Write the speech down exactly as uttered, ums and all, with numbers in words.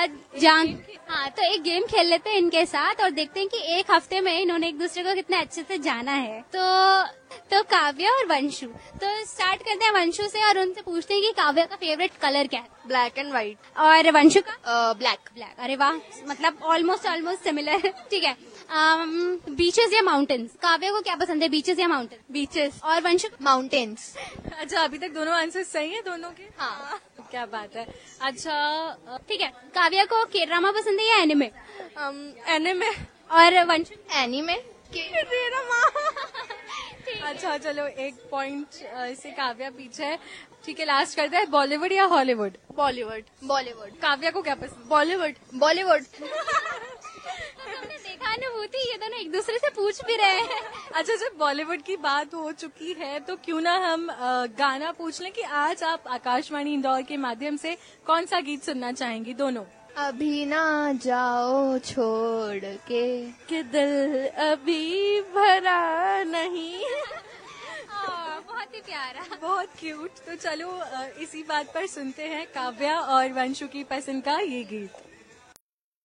जान हाँ तो एक गेम खेल लेते हैं इनके साथ और देखते हैं कि एक हफ्ते में इन्होंने एक दूसरे को कितने अच्छे से जाना है। तो तो काव्या और वंशु, तो स्टार्ट करते हैं वंशु से और उनसे पूछते हैं कि काव्या का फेवरेट कलर क्या है। Black and white. और वंशु का? ब्लैक। ब्लैक। अरे वाह, मतलब ऑलमोस्ट ऑलमोस्ट सिमिलर। ठीक है। बीचेस या माउंटेन्स? काव्या को क्या पसंद है, बीचेस या माउंटेन? बीचेस। और वंशु? माउंटेन्स। अच्छा, अभी तक दोनों आंसर सही है दोनों के? हाँ। क्या बात है। अच्छा ठीक है। काव्या को के ड्रामा पसंद है या एनिमे? एनिमे। और वंशु? एनीमे। अच्छा चलो, एक पॉइंट से काव्या पीछे है। ठीक है, लास्ट करते हैं, बॉलीवुड या हॉलीवुड? बॉलीवुड। बॉलीवुड। काव्या को क्या पसंद? बॉलीवुड। बॉलीवुड। हमने देखा अनुभूति, ये दोनों एक दूसरे से पूछ भी रहे हैं। अच्छा, जब बॉलीवुड की बात हो चुकी है तो क्यों ना हम अ, गाना पूछ लें कि आज आप आकाशवाणी इंदौर के माध्यम से कौन सा गीत सुनना चाहेंगी दोनों? अभी ना जाओ छोड़ के, कि दिल अभी भरा नहीं। हाँ, बहुत ही प्यारा, बहुत क्यूट। तो चलो अ, इसी बात पर सुनते हैं काव्या और वंशु की पसंद का ये गीत।